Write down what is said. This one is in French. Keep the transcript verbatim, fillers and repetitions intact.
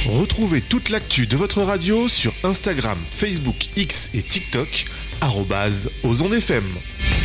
Retrouvez toute l'actu de votre radio sur Instagram, Facebook, X et TikTok, arobase Ozon F M.